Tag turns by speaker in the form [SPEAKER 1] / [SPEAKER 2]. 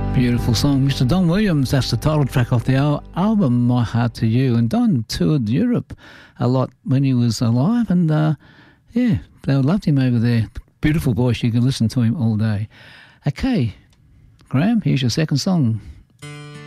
[SPEAKER 1] Beautiful song, Mr. Don Williams. That's the title track off the album My Heart to You. And Don toured Europe a lot when he was alive, and yeah, they loved him over there. Beautiful voice, you can listen to him all day. Okay, Graham, here's your second song.